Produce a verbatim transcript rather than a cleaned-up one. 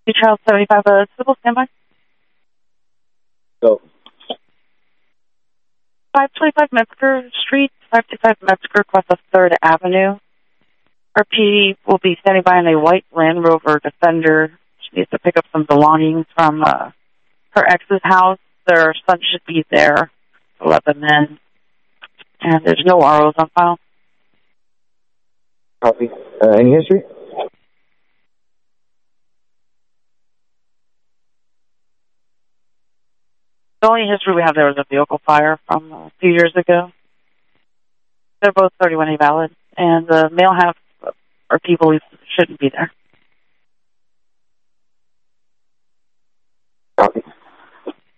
Two Charles seventy-five, uh, civil standby. Go. five twenty-five Metzger Street, five twenty-five Metzger across the third Avenue. R P will be standing by in a white Land Rover Defender. She needs to pick up some belongings from uh, her ex's house. Their son should be there to let them in. And there's no R Os on file. Copy. Uh, any history? The only history we have there was a vehicle fire from a few years ago. They're both thirty-one A valid, and the male half, or people shouldn't be there.